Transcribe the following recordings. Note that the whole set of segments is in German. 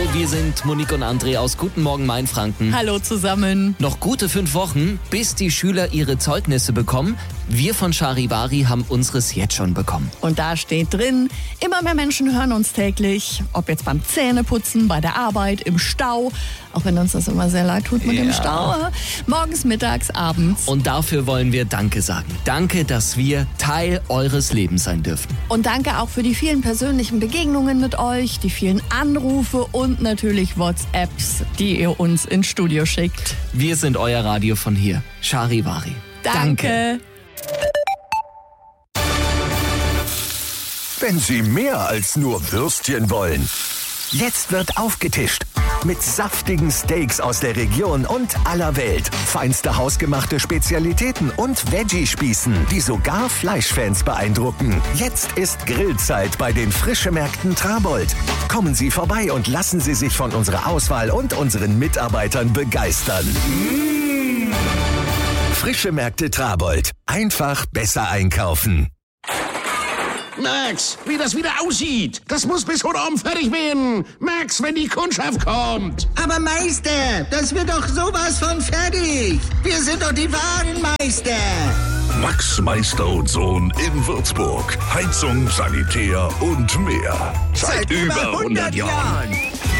wir sind Monique und André aus Guten Morgen Mainfranken. Hallo zusammen. Noch gute 5 Wochen, bis die Schüler ihre Zeugnisse bekommen. Wir von Charivari haben unseres jetzt schon bekommen. Und da steht drin, immer mehr Menschen hören uns täglich, ob jetzt beim Zähneputzen, bei der Arbeit, im Stau, auch wenn uns das immer sehr leid tut mit dem Stau, morgens, mittags, abends. Und dafür wollen wir Danke sagen. Danke, dass wir Teil eures Lebens sein dürfen. Und danke auch für die vielen persönlichen Begegnungen mit euch, die vielen Anrufe und natürlich WhatsApps, die ihr uns ins Studio schickt. Wir sind euer Radio von hier, Charivari. Danke. Wenn Sie mehr als nur Würstchen wollen. Jetzt wird aufgetischt. Mit saftigen Steaks aus der Region und aller Welt. Feinste hausgemachte Spezialitäten und Veggie-Spießen, die sogar Fleischfans beeindrucken. Jetzt ist Grillzeit bei den Frischemärkten Trabold. Kommen Sie vorbei und lassen Sie sich von unserer Auswahl und unseren Mitarbeitern begeistern. Frischemärkte Trabold. Einfach besser einkaufen. Max, wie das wieder aussieht. Das muss bis heute Abend fertig werden. Max, wenn die Kundschaft kommt. Aber Meister, das wird doch sowas von fertig. Wir sind doch die wahren Meister. Max Meister und Sohn in Würzburg. Heizung, Sanitär und mehr. Seit über 100 Jahren.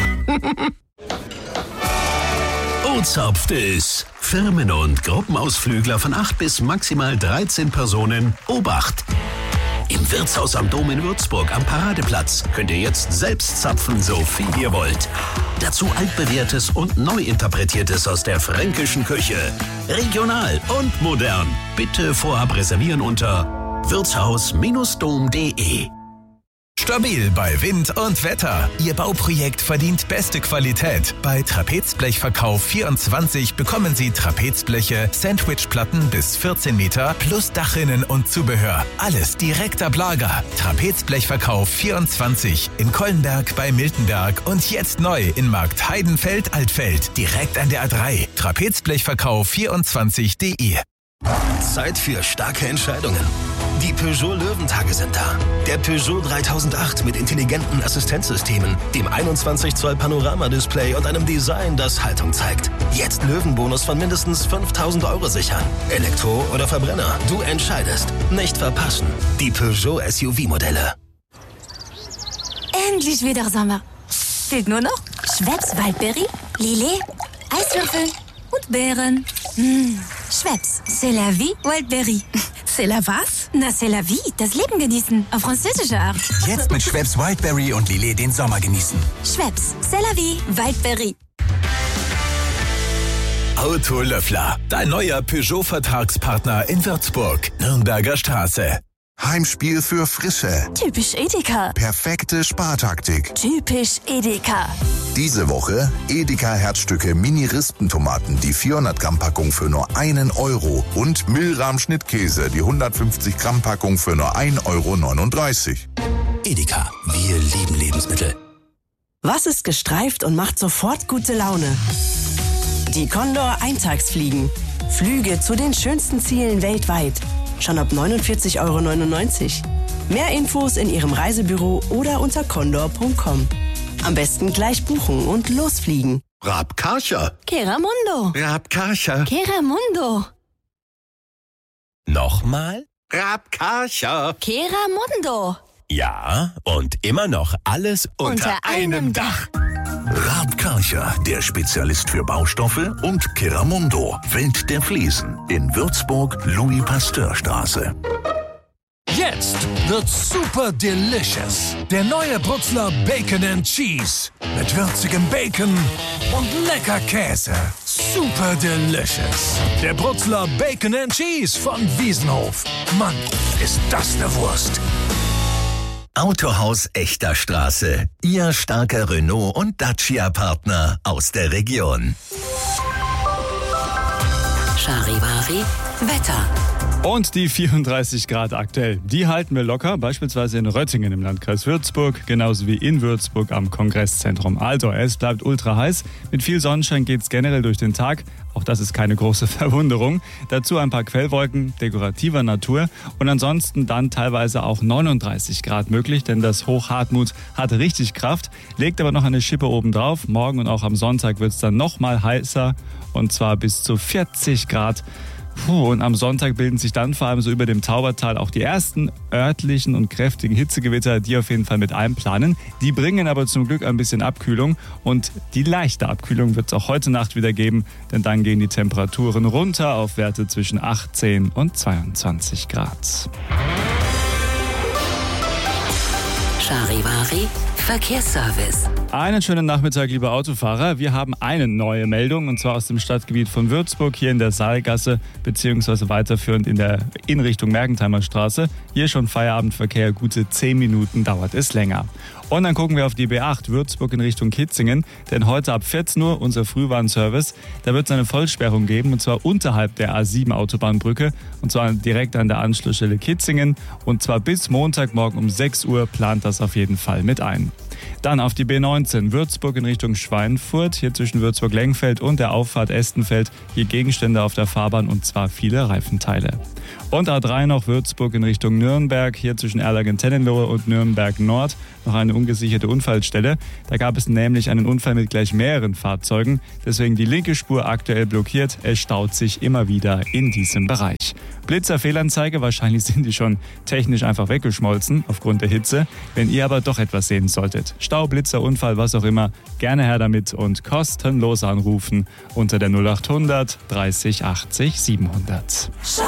Ozapft ist. Firmen- und Gruppenausflügler von 8 bis maximal 13 Personen. Obacht! Im Wirtshaus am Dom in Würzburg am Paradeplatz könnt ihr jetzt selbst zapfen, so viel ihr wollt. Dazu altbewährtes und neu interpretiertes aus der fränkischen Küche. Regional und modern. Bitte vorab reservieren unter wirtshaus-dom.de. Stabil bei Wind und Wetter. Ihr Bauprojekt verdient beste Qualität. Bei Trapezblechverkauf24 bekommen Sie Trapezbleche, Sandwichplatten bis 14 Meter plus Dachrinnen und Zubehör. Alles direkt ab Lager. Trapezblechverkauf24 in Kollenberg bei Miltenberg und jetzt neu in Markt Heidenfeld-Altfeld. Direkt an der A3. Trapezblechverkauf24.de. Zeit für starke Entscheidungen. Die Peugeot Löwentage sind da. Der Peugeot 3008 mit intelligenten Assistenzsystemen, dem 21 Zoll Panoramadisplay und einem Design, das Haltung zeigt. Jetzt Löwenbonus von mindestens 5.000 € sichern. Elektro oder Verbrenner, du entscheidest. Nicht verpassen. Die Peugeot SUV-Modelle. Endlich wieder Sommer. Fehlt nur noch Schweppes Waldbeere, Lillet, Eiswürfel und Beeren. Schweppes, c'est la vie, Wildberry. C'est la was? Na, c'est la vie, das Leben genießen, auf französische Art. Jetzt mit Schweppes Wildberry und Lillet den Sommer genießen. Schweppes, c'est la vie, Wildberry. Autolöffler, dein neuer Peugeot-Vertragspartner in Würzburg, Nürnberger Straße. Heimspiel für Frische. Typisch Edeka. Perfekte Spartaktik. Typisch Edeka. Diese Woche Edeka Herzstücke Mini-Rispentomaten, die 400 Gramm Packung für nur 1 € und Milram Schnittkäse, die 150 Gramm Packung für nur 1,39 €. Edeka, wir lieben Lebensmittel. Was ist gestreift und macht sofort gute Laune? Die Condor Eintagsfliegen. Flüge zu den schönsten Zielen weltweit. Schon ab 49,99 €. Mehr Infos in Ihrem Reisebüro oder unter condor.com. Am besten gleich buchen und losfliegen. Rabkarcher. Keramundo. Rabkarcher. Keramundo. Nochmal? Rabkarcher. Keramundo. Ja, und immer noch alles unter einem Dach. Raab Karcher, der Spezialist für Baustoffe, und Keramundo, Welt der Fliesen, in Würzburg, Louis-Pasteur-Straße. Jetzt wird's super delicious. Der neue Brutzler Bacon and Cheese. Mit würzigem Bacon und lecker Käse. Super delicious. Der Brutzler Bacon and Cheese von Wiesenhof. Mann, ist das eine Wurst. Autohaus Echter Straße. Ihr starker Renault- und Dacia-Partner aus der Region. Charivari Wetter. Und die 34 Grad aktuell, die halten wir locker, beispielsweise in Röttingen im Landkreis Würzburg, genauso wie in Würzburg am Kongresszentrum. Also es bleibt ultra heiß, mit viel Sonnenschein geht es generell durch den Tag. Auch das ist keine große Verwunderung. Dazu ein paar Quellwolken dekorativer Natur und ansonsten dann teilweise auch 39 Grad möglich, denn das Hoch Hartmut hat richtig Kraft, legt aber noch eine Schippe oben drauf. Morgen und auch am Sonntag wird es dann noch mal heißer und zwar bis zu 40 Grad. Und am Sonntag bilden sich dann vor allem so über dem Taubertal auch die ersten örtlichen und kräftigen Hitzegewitter, die auf jeden Fall mit einplanen. Die bringen aber zum Glück ein bisschen Abkühlung und die leichte Abkühlung wird es auch heute Nacht wieder geben, denn dann gehen die Temperaturen runter auf Werte zwischen 18 und 22 Grad. Charivari Verkehrsservice. Einen schönen Nachmittag, liebe Autofahrer. Wir haben eine neue Meldung und zwar aus dem Stadtgebiet von Würzburg hier in der Saalgasse beziehungsweise weiterführend in Richtung Mergentheimer Straße. Hier schon Feierabendverkehr, gute 10 Minuten dauert es länger. Und dann gucken wir auf die B8 Würzburg in Richtung Kitzingen, denn heute ab 14 Uhr unser Frühwarnservice. Da wird es eine Vollsperrung geben und zwar unterhalb der A7 Autobahnbrücke und zwar direkt an der Anschlussstelle Kitzingen und zwar bis Montagmorgen um 6 Uhr plant das auf jeden Fall mit ein. Dann auf die B19 Würzburg in Richtung Schweinfurt, hier zwischen Würzburg-Lengfeld und der Auffahrt Estenfeld, hier Gegenstände auf der Fahrbahn und zwar viele Reifenteile. Und A3 noch Würzburg in Richtung Nürnberg, hier zwischen Erlangen-Tennenlohe und Nürnberg Nord, noch eine ungesicherte Unfallstelle. Da gab es nämlich einen Unfall mit gleich mehreren Fahrzeugen, deswegen die linke Spur aktuell blockiert. Es staut sich immer wieder in diesem Bereich. Blitzerfehlanzeige, wahrscheinlich sind die schon technisch einfach weggeschmolzen aufgrund der Hitze. Wenn ihr aber doch etwas sehen solltet, Stau, Blitzer, Unfall, was auch immer, gerne her damit und kostenlos anrufen unter der 0800 30 80 700.